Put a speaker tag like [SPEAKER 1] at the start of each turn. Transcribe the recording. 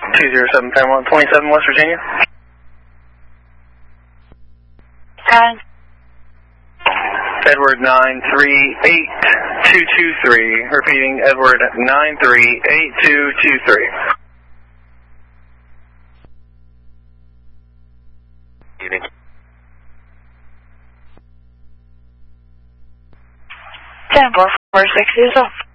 [SPEAKER 1] 207 Paramount 27 West Virginia. Edward 938223. Repeating, Edward 938223.
[SPEAKER 2] Evening.
[SPEAKER 3] 10-4-4-6 is off.